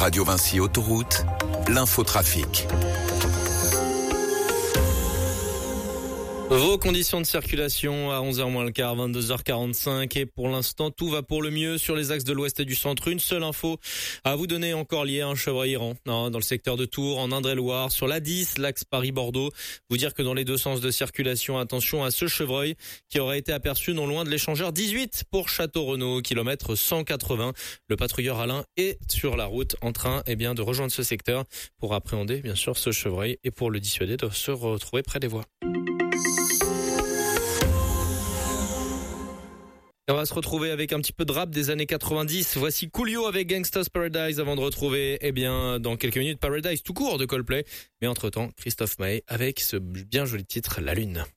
Radio Vinci Autoroute, l'infotrafic. Vos conditions de circulation à 11h moins le quart, 22h45 et pour l'instant tout va pour le mieux sur les axes de l'ouest et du centre. Une seule info à vous donner encore liée à un chevreuil-errant dans le secteur de Tours, en Indre-et-Loire, sur la 10, l'axe Paris-Bordeaux. Vous dire que dans les deux sens de circulation, attention à ce chevreuil qui aurait été aperçu non loin de l'échangeur 18 pour Château-Renaud, kilomètre 180. Le patrouilleur Alain est sur la route en train de rejoindre ce secteur pour appréhender bien sûr ce chevreuil et pour le dissuader de se retrouver près des voies. Et on va se retrouver avec un petit peu de rap des années 90. Voici Coolio avec Gangsta's Paradise avant de retrouver, dans quelques minutes, Paradise tout court de Coldplay. Mais entre-temps, Christophe Maé avec ce bien joli titre, La Lune.